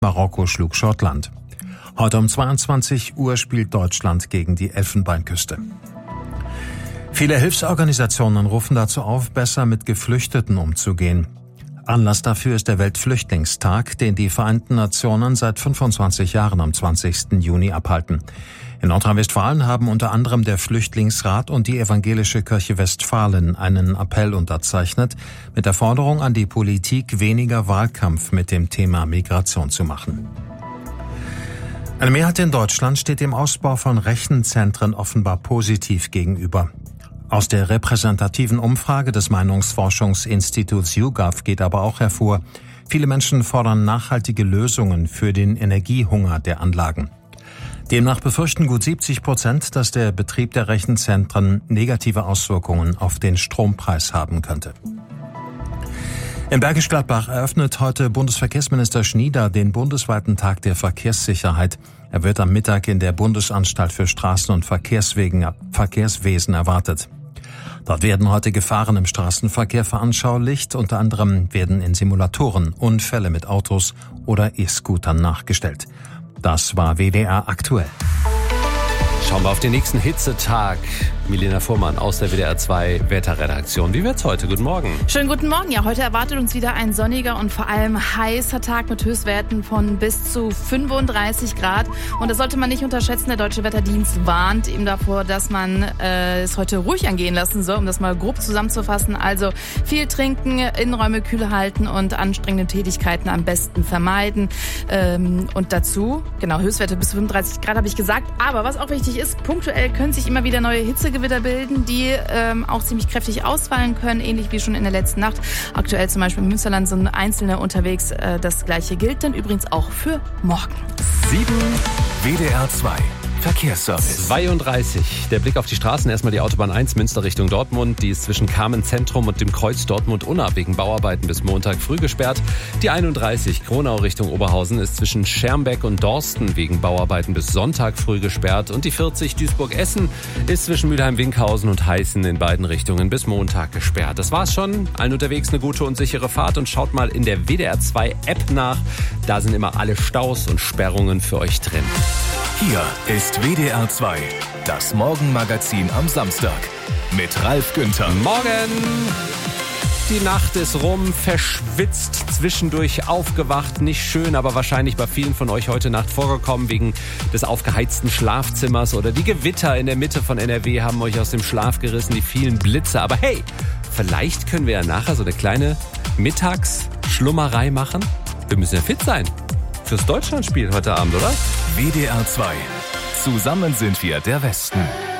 Marokko schlug Schottland. Heute um 22 Uhr spielt Deutschland gegen die Elfenbeinküste. Viele Hilfsorganisationen rufen dazu auf, besser mit Geflüchteten umzugehen. Anlass dafür ist der Weltflüchtlingstag, den die Vereinten Nationen seit 25 Jahren am 20. Juni abhalten. In Nordrhein-Westfalen haben unter anderem der Flüchtlingsrat und die Evangelische Kirche Westfalen einen Appell unterzeichnet, mit der Forderung an die Politik, weniger Wahlkampf mit dem Thema Migration zu machen. Eine Mehrheit in Deutschland steht dem Ausbau von Rechenzentren offenbar positiv gegenüber. Aus der repräsentativen Umfrage des Meinungsforschungsinstituts YouGov geht aber auch hervor, viele Menschen fordern nachhaltige Lösungen für den Energiehunger der Anlagen. Demnach befürchten gut 70%, dass der Betrieb der Rechenzentren negative Auswirkungen auf den Strompreis haben könnte. In Bergisch Gladbach eröffnet heute Bundesverkehrsminister Schnieder den bundesweiten Tag der Verkehrssicherheit. Er wird am Mittag in der Bundesanstalt für Straßen- und Verkehrswesen erwartet. Dort werden heute Gefahren im Straßenverkehr veranschaulicht. Unter anderem werden in Simulatoren Unfälle mit Autos oder E-Scootern nachgestellt. Das war WDR aktuell. Schauen wir auf den nächsten Hitzetag. Milena Fuhrmann aus der WDR 2 Wetterredaktion. Wie wird's heute? Guten Morgen. Schönen guten Morgen. Ja, heute erwartet uns wieder ein sonniger und vor allem heißer Tag mit Höchstwerten von bis zu 35 Grad. Und das sollte man nicht unterschätzen. Der Deutsche Wetterdienst warnt eben davor, dass man es heute ruhig angehen lassen soll, um das mal grob zusammenzufassen. Also viel trinken, Innenräume kühl halten und anstrengende Tätigkeiten am besten vermeiden. Und dazu, genau, Höchstwerte bis zu 35 Grad habe ich gesagt. Aber was auch wichtig ist, punktuell können sich immer wieder neue Hitzegewitter bilden, die auch ziemlich kräftig ausfallen können, ähnlich wie schon in der letzten Nacht. Aktuell zum Beispiel im Münsterland sind einzelne unterwegs. Das Gleiche gilt dann übrigens auch für morgen. 7 WDR 2 Verkehrsservice. 32. Der Blick auf die Straßen. Erstmal die Autobahn 1 Münster Richtung Dortmund. Die ist zwischen Kamen Zentrum und dem Kreuz Dortmund-Unna wegen Bauarbeiten bis Montag früh gesperrt. Die 31 Kronau Richtung Oberhausen ist zwischen Schermbeck und Dorsten wegen Bauarbeiten bis Sonntag früh gesperrt. Und die 40 Duisburg-Essen ist zwischen Mülheim-Winkhausen und Heißen in beiden Richtungen bis Montag gesperrt. Das war's schon. Allen unterwegs eine gute und sichere Fahrt und schaut mal in der WDR 2 App nach. Da sind immer alle Staus und Sperrungen für euch drin. Hier ist WDR 2, das Morgenmagazin am Samstag mit Ralf Günther. Morgen! Die Nacht ist rum, verschwitzt, zwischendurch aufgewacht. Nicht schön, aber wahrscheinlich bei vielen von euch heute Nacht vorgekommen wegen des aufgeheizten Schlafzimmers. Oder die Gewitter in der Mitte von NRW haben euch aus dem Schlaf gerissen, die vielen Blitze. Aber hey, vielleicht können wir ja nachher so eine kleine Mittagsschlummerei machen. Wir müssen ja fit sein fürs Deutschlandspiel heute Abend, oder? WDR 2. Zusammen sind wir der Westen.